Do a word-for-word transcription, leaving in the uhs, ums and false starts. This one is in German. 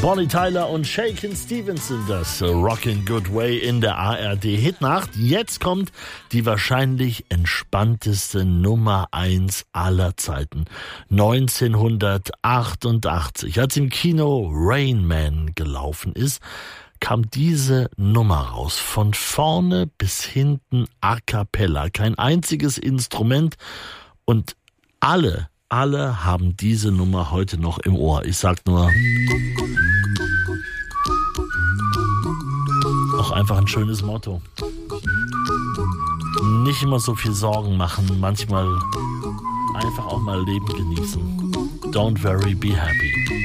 Bonnie Tyler und Shakin' Stevens sind das. Rockin' Good Way in der A R D-Hitnacht. Jetzt kommt die wahrscheinlich entspannteste Nummer eins aller Zeiten. neunzehnhundertachtundachtzig, als im Kino Rain Man gelaufen ist, kam diese Nummer raus. Von vorne bis hinten a cappella. Kein einziges Instrument und alle Alle haben diese Nummer heute noch im Ohr. Ich sag nur, auch einfach ein schönes Motto. Nicht immer so viel Sorgen machen, manchmal einfach auch mal Leben genießen. Don't worry, be happy.